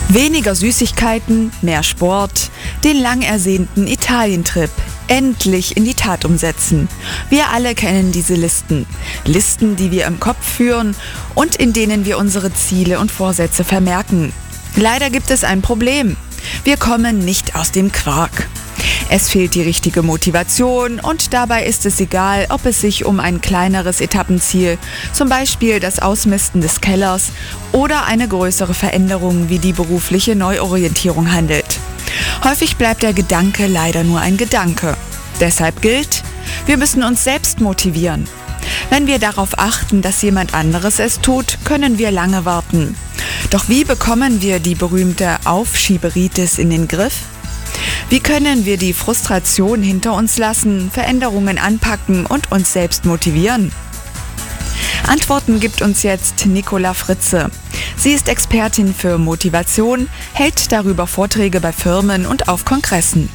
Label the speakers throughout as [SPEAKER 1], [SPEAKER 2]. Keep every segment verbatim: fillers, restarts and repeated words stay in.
[SPEAKER 1] Weniger Süßigkeiten, mehr Sport, den lang ersehnten Italientrip endlich in die Tat umsetzen. Wir alle kennen diese Listen. Listen, die wir im Kopf führen und in denen wir unsere Ziele und Vorsätze vermerken. Leider gibt es ein Problem. Wir kommen nicht aus dem Quark. Es fehlt die richtige Motivation und dabei ist es egal, ob es sich um ein kleineres Etappenziel, zum Beispiel das Ausmisten des Kellers, oder eine größere Veränderung wie die berufliche Neuorientierung handelt. Häufig bleibt der Gedanke leider nur ein Gedanke. Deshalb gilt, wir müssen uns selbst motivieren. Wenn wir darauf achten, dass jemand anderes es tut, können wir lange warten. Doch wie bekommen wir die berühmte Aufschieberitis in den Griff? Wie können wir die Frustration hinter uns lassen, Veränderungen anpacken und uns selbst motivieren? Antworten gibt uns jetzt Nicola Fritze. Sie ist Expertin für Motivation, hält darüber Vorträge bei Firmen und auf Kongressen.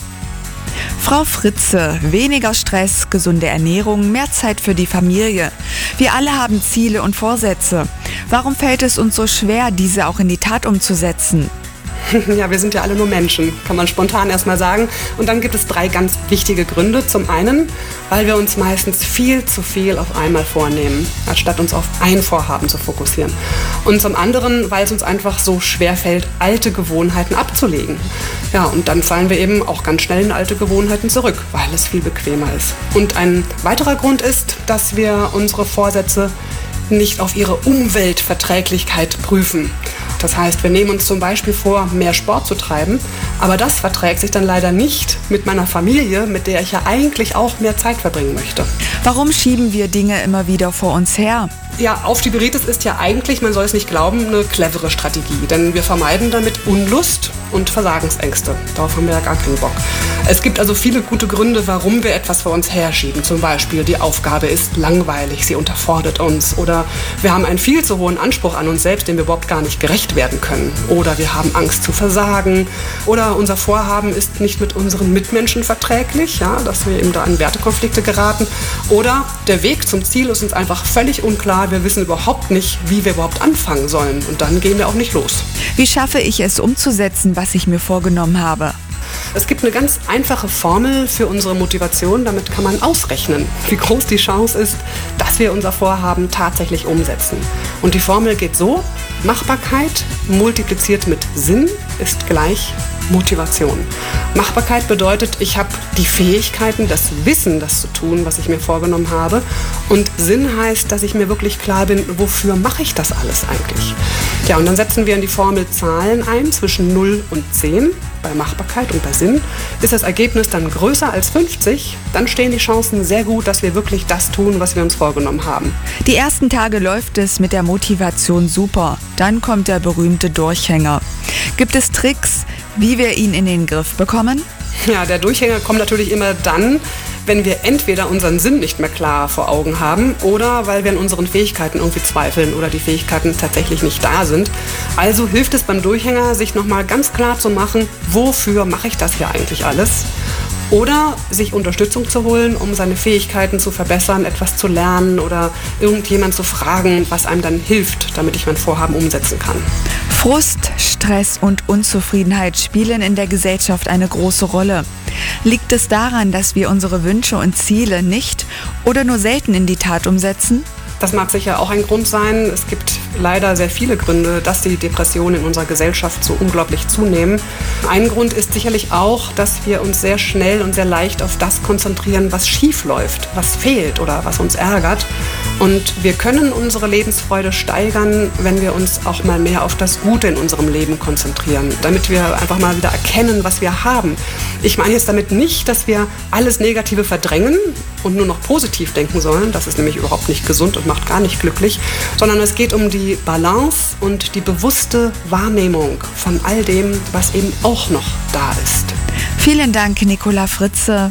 [SPEAKER 1] Frau Fritze, weniger Stress, gesunde Ernährung, mehr Zeit für die Familie. Wir alle haben Ziele und Vorsätze. Warum fällt es uns so schwer, diese auch in die Tat umzusetzen?
[SPEAKER 2] Ja, wir sind ja alle nur Menschen, kann man spontan erstmal sagen. Und dann gibt es drei ganz wichtige Gründe. Zum einen, weil wir uns meistens viel zu viel auf einmal vornehmen, anstatt uns auf ein Vorhaben zu fokussieren. Und zum anderen, weil es uns einfach so schwer fällt, alte Gewohnheiten abzulegen. Ja, und dann fallen wir eben auch ganz schnell in alte Gewohnheiten zurück, weil es viel bequemer ist. Und ein weiterer Grund ist, dass wir unsere Vorsätze nicht auf ihre Umweltverträglichkeit prüfen. Das heißt, wir nehmen uns zum Beispiel vor, mehr Sport zu treiben, aber das verträgt sich dann leider nicht mit meiner Familie, mit der ich ja eigentlich auch mehr Zeit verbringen möchte.
[SPEAKER 1] Warum schieben wir Dinge immer wieder vor uns her?
[SPEAKER 2] Ja, Aufschieberitis ist ja eigentlich, man soll es nicht glauben, eine clevere Strategie, denn wir vermeiden damit Unlust und Versagensängste. Darauf haben wir ja gar keinen Bock. Es gibt also viele gute Gründe, warum wir etwas vor uns herschieben. Zum Beispiel, die Aufgabe ist langweilig, sie unterfordert uns. Oder wir haben einen viel zu hohen Anspruch an uns selbst, dem wir überhaupt gar nicht gerecht werden können. Oder wir haben Angst zu versagen. Oder unser Vorhaben ist nicht mit unseren Mitmenschen verträglich, ja, dass wir eben da in Wertekonflikte geraten. Oder der Weg zum Ziel ist uns einfach völlig unklar. Wir wissen überhaupt nicht, wie wir überhaupt anfangen sollen. Und dann gehen wir auch nicht los.
[SPEAKER 1] Wie schaffe ich es umzusetzen, was ich mir vorgenommen habe?
[SPEAKER 2] Es gibt eine ganz einfache Formel für unsere Motivation. Damit kann man ausrechnen, wie groß die Chance ist, dass wir unser Vorhaben tatsächlich umsetzen. Und die Formel geht so: Machbarkeit multipliziert mit Sinn ist gleich Motivation. Machbarkeit bedeutet, ich habe die Fähigkeiten, das Wissen, das zu tun, was ich mir vorgenommen habe. Und Sinn heißt, dass ich mir wirklich klar bin, wofür mache ich das alles eigentlich? Ja, und dann setzen wir in die Formel Zahlen ein zwischen null und zehn. Bei Machbarkeit und bei Sinn ist das Ergebnis dann größer als fünfzig, dann stehen die Chancen sehr gut, dass wir wirklich das tun, was wir uns vorgenommen haben.
[SPEAKER 1] Die ersten Tage läuft es mit der Motivation super. Dann kommt der berühmte Durchhänger. Gibt es Tricks, wie wir ihn in den Griff bekommen?
[SPEAKER 2] Ja, der Durchhänger kommt natürlich immer dann, wenn wir entweder unseren Sinn nicht mehr klar vor Augen haben oder weil wir an unseren Fähigkeiten irgendwie zweifeln oder die Fähigkeiten tatsächlich nicht da sind. Also hilft es beim Durchhänger, sich nochmal ganz klar zu machen, wofür mache ich das hier eigentlich alles? Oder sich Unterstützung zu holen, um seine Fähigkeiten zu verbessern, etwas zu lernen oder irgendjemand zu fragen, was einem dann hilft, damit ich mein Vorhaben umsetzen kann.
[SPEAKER 1] Frust, Stress und Unzufriedenheit spielen in der Gesellschaft eine große Rolle. Liegt es daran, dass wir unsere Wünsche und Ziele nicht oder nur selten in die Tat umsetzen?
[SPEAKER 2] Das mag sicher auch ein Grund sein. Es gibt leider sehr viele Gründe, dass die Depressionen in unserer Gesellschaft so unglaublich zunehmen. Ein Grund ist sicherlich auch, dass wir uns sehr schnell und sehr leicht auf das konzentrieren, was schief läuft, was fehlt oder was uns ärgert. Und wir können unsere Lebensfreude steigern, wenn wir uns auch mal mehr auf das Gute in unserem Leben konzentrieren, damit wir einfach mal wieder erkennen, was wir haben. Ich meine jetzt damit nicht, dass wir alles Negative verdrängen und nur noch positiv denken sollen. Das ist nämlich überhaupt nicht gesund und macht gar nicht glücklich, sondern es geht um die Balance und die bewusste Wahrnehmung von all dem, was eben auch noch da ist.
[SPEAKER 1] Vielen Dank, Nicola Fritze.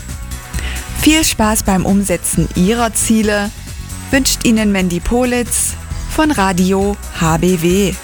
[SPEAKER 1] Viel Spaß beim Umsetzen Ihrer Ziele wünscht Ihnen Mandy Politz von Radio H B W.